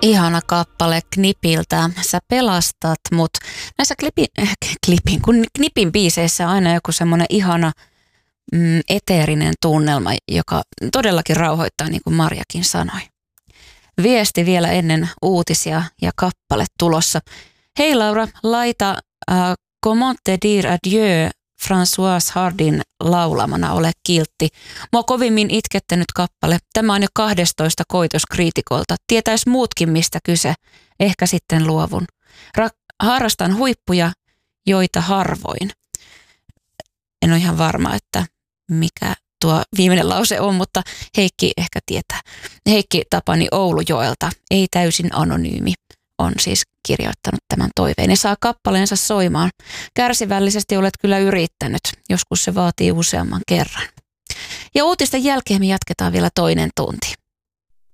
Ihana kappale Knipiltä. Sä pelastat mut. Näissä Knipin biiseissä on aina joku semmoinen ihana eteerinen tunnelma, joka todellakin rauhoittaa, niin kuin Marjakin sanoi. Viesti vielä ennen uutisia ja kappale tulossa. Hei Laura, laita Comment te dire adieu Françoise Hardin laulamana Ole kiltti. Mua kovimmin itkettänyt kappale. Tämä on jo 12 koitos kriitikolta. Tietäis muutkin mistä kyse. Ehkä sitten luovun. Harrastan huippuja, joita harvoin. En ole ihan varma, että mikä tuo viimeinen lause on, mutta Heikki ehkä tietää. Heikki Tapani Oulujoelta, ei täysin anonyymi, on siis kirjoittanut tämän toiveen ja saa kappaleensa soimaan. Kärsivällisesti olet kyllä yrittänyt, joskus se vaatii useamman kerran. Ja uutisten jälkeen me jatketaan vielä toinen tunti.